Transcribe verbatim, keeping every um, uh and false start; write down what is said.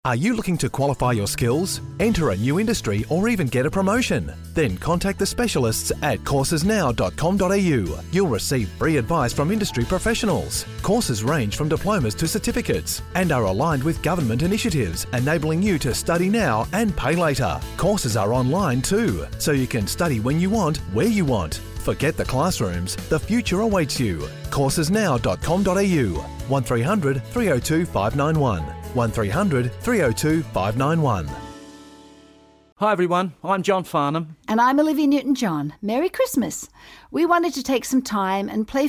Are you looking to qualify your skills, enter a new industry, or even get a promotion? Then contact the specialists at courses now dot com dot a u. You'll receive free advice from industry professionals. Courses range from diplomas to certificates and are aligned with government initiatives, enabling you to study now and pay later. Courses are online too, so you can study when you want, where you want. Forget the classrooms, the future awaits you. courses now dot com dot a u. one three hundred, three oh two, five nine one. one three hundred, three oh two, five nine one. Hi everyone, I'm John Farnham. And I'm Olivia Newton-John. Merry Christmas. We wanted to take some time and play